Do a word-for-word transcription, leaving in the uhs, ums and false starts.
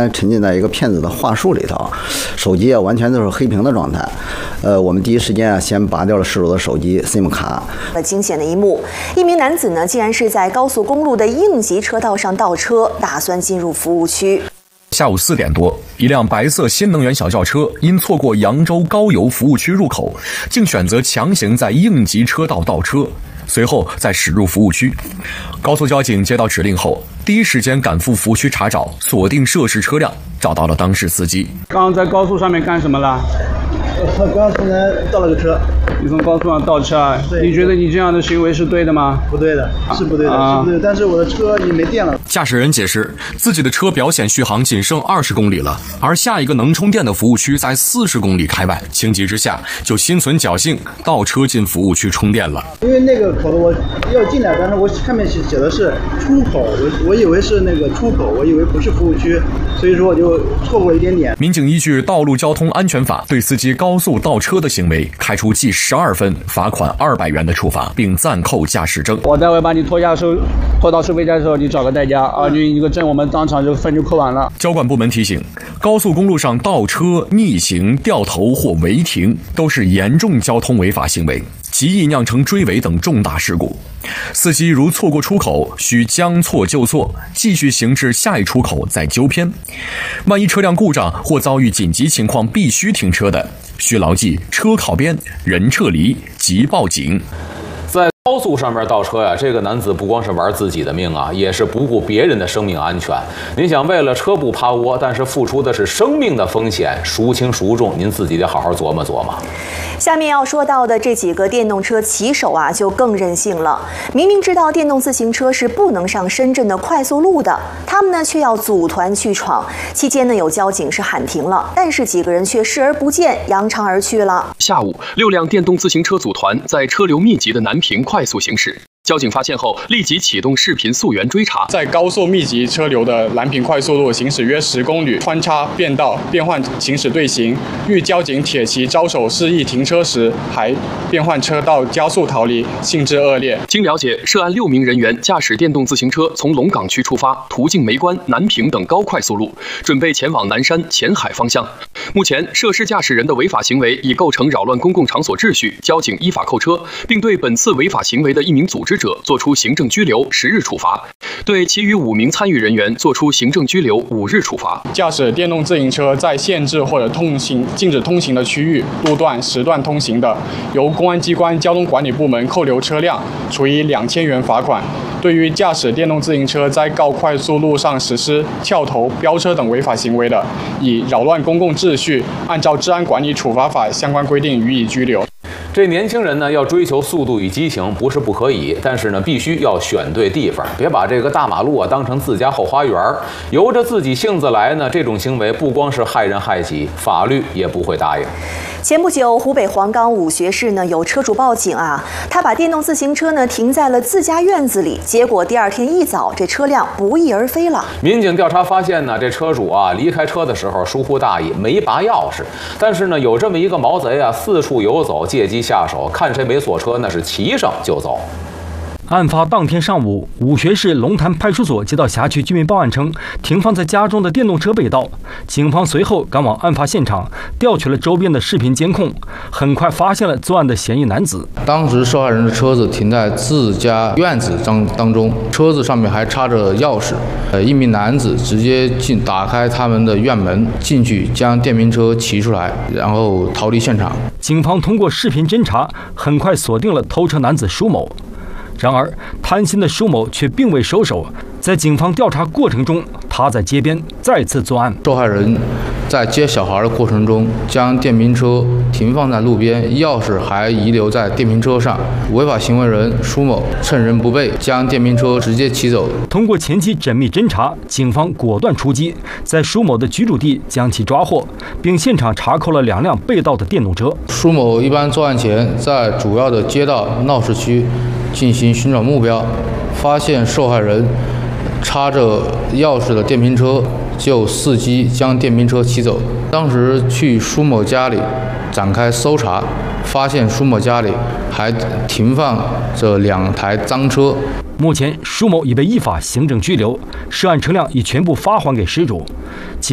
全沉浸在一个骗子的话术里头，手机啊完全都是黑屏的状态。呃，我们第一时间啊先拔掉了失主的手机 SIM 卡。 惊险的一幕，一名男子呢竟然是在高速公路的应急车道上倒车，打算进入服务区。 下午四点多，一辆白色新能源小轿车因错过扬州高邮服务区入口，竟选择强行在应急车道倒车，随后再驶入服务区。高速交警接到指令后，第一时间赶赴服务区查找，锁定涉事车辆，找到了当事司机。 刚刚在高速上面干什么了？ 我刚刚从那倒了个车。 你从高速上倒车啊？你觉得你这样的行为是对的吗？ 不对的，是不对的，啊、是不对的。但是我的车已经没电了。 驾驶人解释，自己的车表显续航仅剩二十公里了，而下一个能充电的服务区在四十公里开外，情急之下就心存侥幸，倒车进服务区充电了。 因为那个口子我要进来，但是我看面写的是出口，我我以为是那个出口，我以为不是服务区，所以说我就错过一点点。 民警依据《道路交通安全法》对司机高速倒车的行为开出记十二分、罚款二百元的处罚，并暂扣驾驶证。 我待会把你拖下收，拖到收费站的时候，你找个代驾啊，你一个证我们当场就分就扣完了。 交管部门提醒，高速公路上倒车、逆行、掉头或违停都是严重交通违法行为，极易酿成追尾等重大事故。司机如错过出口，需将错就错，继续行至下一出口再纠偏。万一车辆故障或遭遇紧急情况必须停车的，需牢记车靠边，人撤离，即报警。 在高速上面倒车呀，这个男子不光是玩自己的命啊，也是不顾别人的生命安全。您想为了车不趴窝，但是付出的是生命的风险，孰轻孰重，您自己得好好琢磨琢磨。 下面要说到的这几个电动车骑手啊，就更任性了。明明知道电动自行车是不能上深圳的快速路的，他们呢却要组团去闯。期间呢，有交警是喊停了，但是几个人却视而不见，扬长而去了。 下午，六辆电动自行车组团在车流密集的南平快速行驶。交警发现后，立即启动视频溯源追查。 在高速密集车流的南平快速路行驶约十公里，穿插变道，变换行驶队形。遇交警铁骑招手示意停车时，还变换车道加速逃离，性质恶劣。 经了解，涉案六名人员驾驶电动自行车从龙岗区出发，途径梅关、南平等高快速路，准备前往南山、前海方向。目前，涉事驾驶人的违法行为已构成扰乱公共场所秩序，交警依法扣车，并对本次违法行为的一名组织者作出行政拘留十日处罚，对其余五名参与人员作出行政拘留五日处罚。 驾驶电动自行车在限制或者通行禁止通行的区域、路段、时段通行的，由公安机关交通管理部门扣留车辆，处以两千元罚款。对于驾驶电动自行车在高快速路上实施翘头、飙车等违法行为的，以扰乱公共秩序，按照《治安管理处罚法》相关规定予以拘留。 这年轻人呢，要追求速度与激情，不是不可以，但是呢，必须要选对地方，别把这个大马路啊当成自家后花园，由着自己性子来呢。这种行为不光是害人害己，法律也不会答应。 前不久，湖北黄冈武穴市呢有车主报警啊，他把电动自行车呢停在了自家院子里，结果第二天一早，这车辆不翼而飞了。 民警调查发现呢，这车主啊离开车的时候疏忽大意，没拔钥匙，但是呢有这么一个毛贼啊四处游走，借机下手，看谁没锁车，那是骑上就走。 案发当天上午，武穴市龙潭派出所接到辖区居民报案称，停放在家中的电动车被盗。警方随后赶往案发现场，调取了周边的视频监控，很快发现了作案的嫌疑男子。 当时受害人的车子停在自家院子当当中，车子上面还插着钥匙。呃，一名男子直接进打开他们的院门进去，将电瓶车骑出来，然后逃离现场。 警方通过视频侦查，很快锁定了偷车男子舒某。然而，贪心的舒某却并未收手，在警方调查过程中，他在街边再次作案。 受害人在接小孩的过程中，将电瓶车停放在路边，钥匙还遗留在电瓶车上。违法行为人舒某趁人不备，将电瓶车直接骑走。 通过前期缜密侦查，警方果断出击，在舒某的居住地将其抓获，并现场查扣了两辆被盗的电动车。 舒某一般作案前在主要的街道、闹市区进行寻找目标，发现受害人插着钥匙的电瓶车，就伺机将电瓶车骑走。当时去舒某家里展开搜查，发现舒某家里还停放着两台赃车。 目前，舒某已被依法行政拘留，涉案车辆已全部发还给失主。